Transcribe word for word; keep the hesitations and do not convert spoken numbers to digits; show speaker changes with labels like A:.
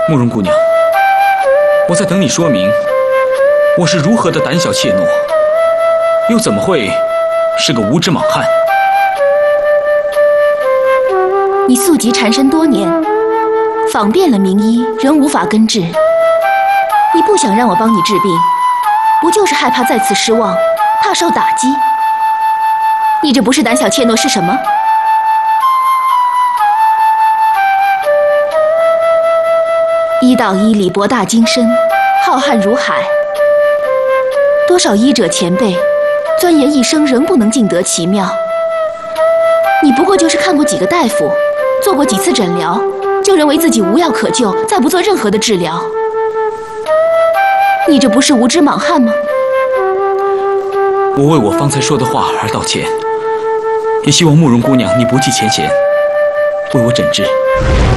A: 慕容姑娘，我在等你说明，我是如何的胆小怯懦，又怎么会是个无知莽汉？
B: 你宿疾缠身多年，访遍了名医，仍无法根治。你不想让我帮你治病，不就是害怕再次失望，怕受打击？你这不是胆小怯懦是什么？医道医理博大精深，浩瀚如海。多少医者前辈，钻研一生仍不能尽得其妙。你不过就是看过几个大夫，做过几次诊疗，就认为自己无药可救，再不做任何的治疗。你这不是无知莽汉吗？
A: 我为我方才说的话而道歉，也希望慕容姑娘你不计前嫌，为我诊治。